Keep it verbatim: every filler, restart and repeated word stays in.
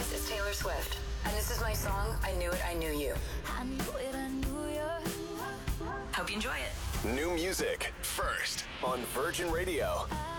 This is Taylor Swift, and this is my song, I Knew It, I Knew You. I knew it, I knew you. Hope you enjoy it. New music first on Virgin Radio.